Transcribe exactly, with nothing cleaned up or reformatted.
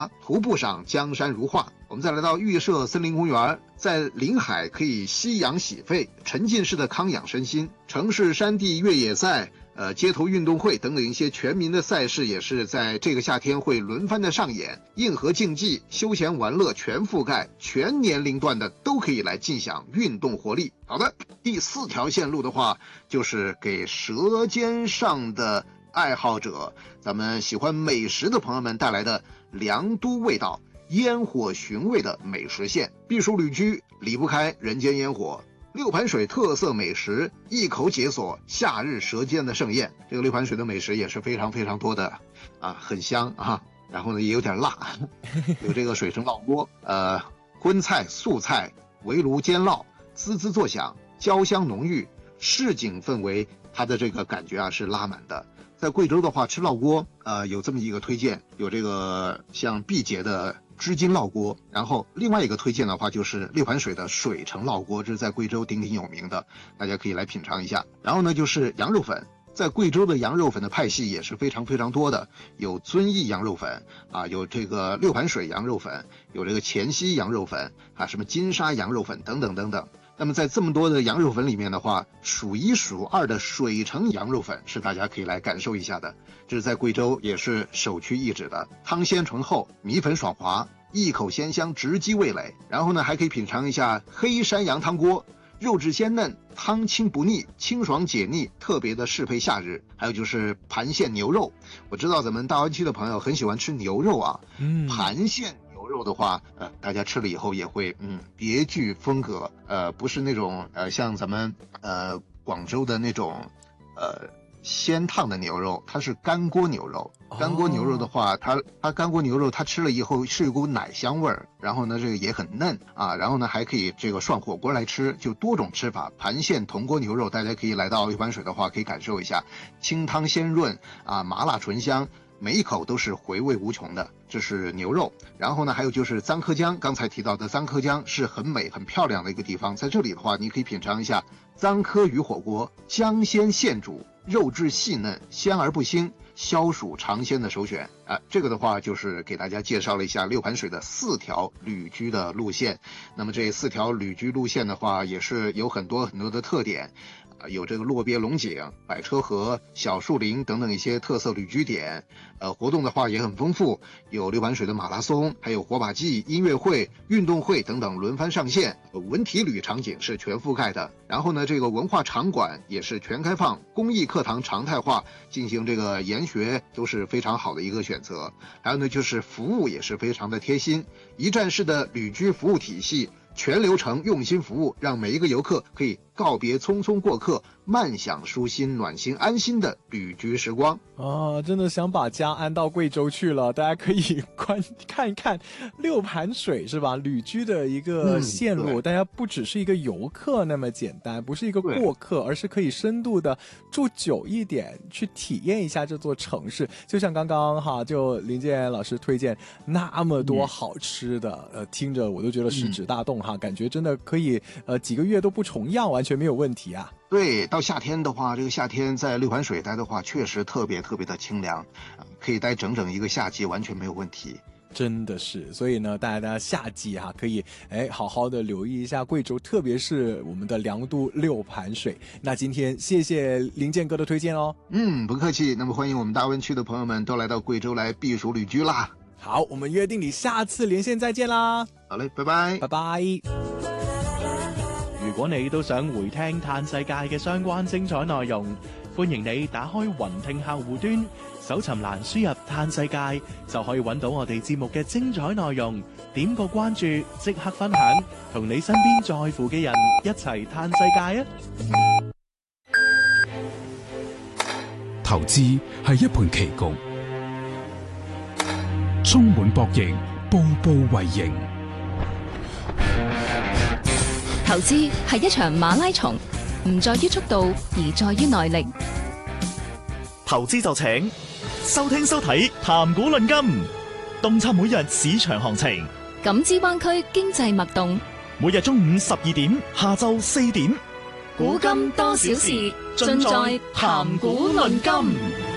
徒步赏江山如画。我们再来到玉社森林公园，在临海可以吸氧洗肺，沉浸式的康养身心。城市山地越野赛、呃街头运动会等等一些全民的赛事，也是在这个夏天会轮番的上演。硬核竞技、休闲玩乐全覆盖，全年龄段的都可以来尽享运动活力。好的，第四条线路的话，就是给舌尖上的爱好者，咱们喜欢美食的朋友们带来的良都味道。烟火寻味的美食线，避暑旅居离不开人间烟火。六盘水特色美食，一口解锁夏日舌尖的盛宴。这个六盘水的美食也是非常非常多的啊，很香啊，然后呢也有点辣，有这个水城烙锅，呃，荤菜、素菜、围炉煎烙，滋滋作响，焦香浓郁，市井氛围，它的这个感觉啊是拉满的。在贵州的话，吃烙锅，呃，有这么一个推荐，有这个像毕节的织金烙锅，然后另外一个推荐的话就是六盘水的水城烙锅，这是在贵州鼎鼎有名的，大家可以来品尝一下。然后呢，就是羊肉粉，在贵州的羊肉粉的派系也是非常非常多的，有遵义羊肉粉啊，有这个六盘水羊肉粉，有这个黔西羊肉粉啊，什么金沙羊肉粉等等等等。那么在这么多的羊肉粉里面的话，数一数二的水城羊肉粉是大家可以来感受一下的，这是在贵州也是首屈一指的，汤鲜醇厚，米粉爽滑，一口鲜香直击味蕾。然后呢，还可以品尝一下黑山羊汤锅，肉质鲜嫩，汤清不腻，清爽解腻，特别的适配夏日。还有就是盘线牛肉，我知道咱们大湾区的朋友很喜欢吃牛肉啊，嗯，盘线牛肉的话，呃，大家吃了以后也会嗯别具风格，呃，不是那种呃像咱们呃广州的那种呃鲜烫的牛肉，它是干锅牛肉。干锅牛肉的话，它它干锅牛肉它吃了以后是一股奶香味儿，然后呢这个也很嫩啊，然后呢还可以这个涮火锅来吃，就多种吃法。盘线铜锅牛肉大家可以来到六盘水的话可以感受一下，清汤鲜润啊，麻辣醇香，每一口都是回味无穷的。这是牛肉。然后呢还有就是牂柯江，刚才提到的牂柯江是很美很漂亮的一个地方，在这里的话你可以品尝一下牂柯鱼火锅，姜鲜现煮，肉质细嫩，鲜而不腥，消暑尝鲜的首选啊！这个的话就是给大家介绍了一下六盘水的四条旅居的路线。那么这四条旅居路线的话，也是有很多很多的特点，啊，有这个落鳖龙井、百车河、小树林等等一些特色旅居点。呃，活动的话也很丰富，有六盘水的马拉松，还有火把祭、音乐会、运动会等等轮番上线。文体旅场景是全覆盖的。然后呢，这个文化场馆也是全开放，公益课堂常态化进行这个研学都是非常好的一个选择。还有呢，就是服务也是非常的贴心，一站式的旅居服务体系，全流程用心服务，让每一个游客可以告别匆匆过客，慢享舒心、暖心、安心的旅居时光。 啊，真的想把家安到贵州去了，大家可以观看一看六盘水是吧？旅居的一个线路，嗯、大家不只是一个游客那么简单，不是一个过客，而是可以深度的住久一点，去体验一下这座城市。就像刚刚哈，就林健老师推荐那么多好吃的，嗯、呃，听着我都觉得食指大动哈，嗯、感觉真的可以呃几个月都不重样，完全没有问题啊。 对，到夏天的话，这个夏天在六盘水待的话，确实特别特别的清凉，可以待整整一个夏季，完全没有问题。 真的是，所以呢，大家夏季哈、啊、可以哎好好的留意一下贵州，特别是我们的良都六盘水。那今天谢谢林健哥的推荐哦。 嗯，不客气。那么欢迎我们大湾区的朋友们都来到贵州来避暑旅居啦。 好，我们约定你下次連線再見啦。 好嘞，拜拜。 拜拜。 如果你都想回聽嘆世界嘅相關精彩內容，歡迎你打開雲聽客戶端，搜尋欄輸入嘆世界，就可以揾到我哋節目嘅精彩內容。點個關注，即刻分享，同你身邊在乎嘅人一齊嘆世界啊！ 投資係一盤棋局，充滿博弈，步步為營。 投資係一場馬拉松，唔在於速度，而在於耐力。 投資就請收聽收睇談股論金，洞察每日市場行情， 感知灣區經濟脈動。 每日中午十二點，下晝四點， 古今多少事，盡在談股論金。